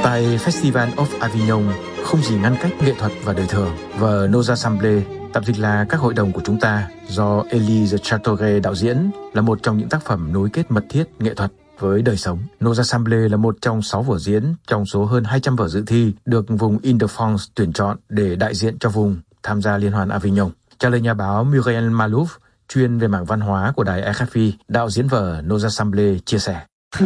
Tại Festival of Avignon, không gì ngăn cách nghệ thuật và đời thường. Vở Nos Assemblées, tạm dịch là Các hội đồng của chúng ta, do Élise Chateauguay đạo diễn, là một trong những tác phẩm nối kết mật thiết nghệ thuật với đời sống. Nos Assemblées là một trong 6 vở diễn trong số hơn 200 vở dự thi được vùng Île-de-France tuyển chọn để đại diện cho vùng tham gia Liên hoan Avignon. Trả lời nhà báo Muriel Malouf, chuyên về mảng văn hóa của đài RFI, đạo diễn vở Nos Assemblées chia sẻ.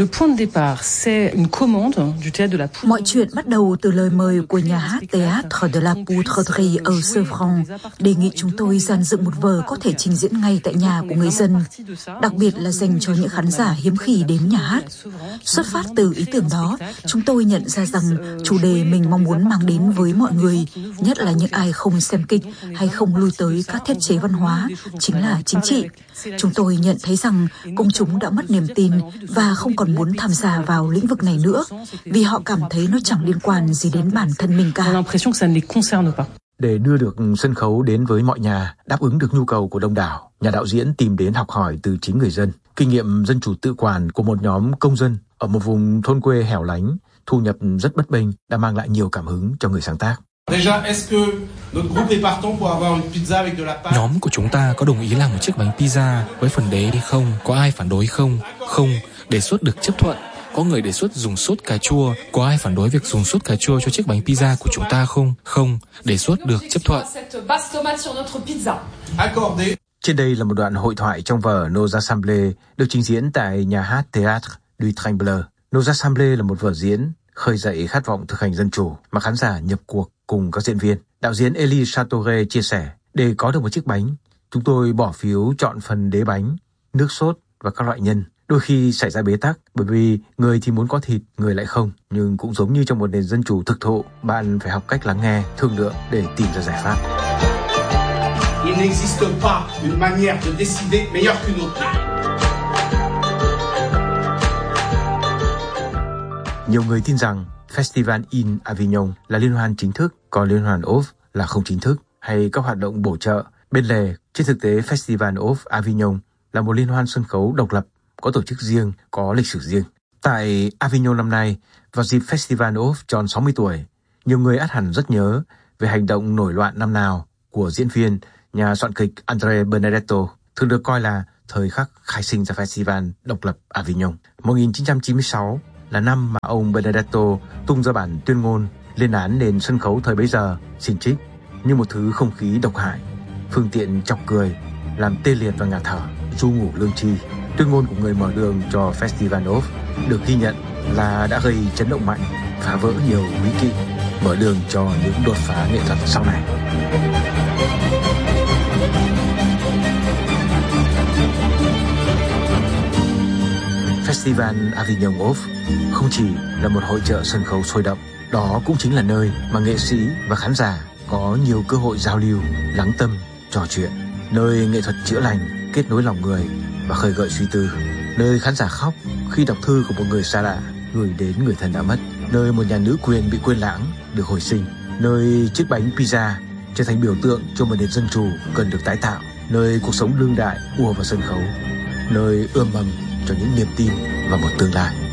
Mọi chuyện bắt đầu từ lời mời của nhà hát Théâtre de la Poudrerie ở Sevran đề nghị chúng tôi dàn dựng một vở có thể trình diễn ngay tại nhà của người dân, đặc biệt là dành cho những khán giả hiếm khi đến nhà hát. Xuất phát từ ý tưởng đó, chúng tôi nhận ra rằng chủ đề mình mong muốn mang đến với mọi người, nhất là những ai không xem kịch hay không lui tới các thiết chế văn hóa, chính là chính trị. Chúng tôi nhận thấy rằng công chúng đã mất niềm tin và không còn muốn tham gia vào lĩnh vực này nữa vì họ cảm thấy nó chẳng liên quan gì đến bản thân mình cả. Để đưa được sân khấu đến với mọi nhà, đáp ứng được nhu cầu của đông đảo, nhà đạo diễn tìm đến học hỏi từ chính người dân. Kinh nghiệm dân chủ tự quản của một nhóm công dân ở một vùng thôn quê hẻo lánh, thu nhập rất bấp bênh đã mang lại nhiều cảm hứng cho người sáng tác. Nhóm của chúng ta có đồng ý làm một chiếc bánh pizza với phần đế hay không? Có ai phản đối không? Không, đề xuất được chấp thuận. Có người đề xuất dùng sốt cà chua. Có ai phản đối việc dùng sốt cà chua cho chiếc bánh pizza của chúng ta không? Không, đề xuất được chấp thuận. Trên đây là một đoạn hội thoại trong vở Nos Assemblées được trình diễn tại nhà hát Théâtre du Tremblay. Nos Assemblées là một vở diễn khơi dậy khát vọng thực hành dân chủ mà khán giả nhập cuộc cùng các diễn viên. Đạo diễn Élise Chateauguay chia sẻ, để có được một chiếc bánh, chúng tôi bỏ phiếu chọn phần đế bánh, nước sốt và các loại nhân. Đôi khi xảy ra bế tắc bởi vì người thì muốn có thịt, người lại không. Nhưng cũng giống như trong một nền dân chủ thực thụ, bạn phải học cách lắng nghe, thương lượng để tìm ra giải pháp. Il n'existe pas une manière de décider meilleure qu'une autre. Nhiều người tin rằng Festival in Avignon là liên hoan chính thức, còn liên hoan Off là không chính thức, hay các hoạt động bổ trợ, bên lề. Trên thực tế, Festival of Avignon là một liên hoan sân khấu độc lập, có tổ chức riêng, có lịch sử riêng. Tại Avignon năm nay, vào dịp Festival of tròn 60 tuổi, nhiều người ắt hẳn rất nhớ về hành động nổi loạn năm nào của diễn viên, nhà soạn kịch Andrea Benedetto, thường được coi là thời khắc khai sinh ra Festival độc lập Avignon. 1996 là năm mà ông Benedetto tung ra bản tuyên ngôn lên án nền sân khấu thời bấy giờ, xin trích như một thứ không khí độc hại, phương tiện chọc cười, làm tê liệt và ngạt thở, ru ngủ lương tri. Tuyên ngôn của người mở đường cho Festival of được ghi nhận là đã gây chấn động mạnh, phá vỡ nhiều bí kỵ, mở đường cho những đột phá nghệ thuật sau này. Festival Avignon Off không chỉ là một hội chợ sân khấu sôi động, đó cũng chính là nơi mà nghệ sĩ và khán giả có nhiều cơ hội giao lưu, lắng tâm, trò chuyện, nơi nghệ thuật chữa lành, kết nối lòng người và khơi gợi suy tư, nơi khán giả khóc khi đọc thư của một người xa lạ gửi đến người thân đã mất, nơi một nhà nữ quyền bị quên lãng được hồi sinh, nơi chiếc bánh pizza trở thành biểu tượng cho một nền dân chủ cần được tái tạo, nơi cuộc sống đương đại ùa vào sân khấu, nơi ươm mầm cho những niềm tin và một tương lai.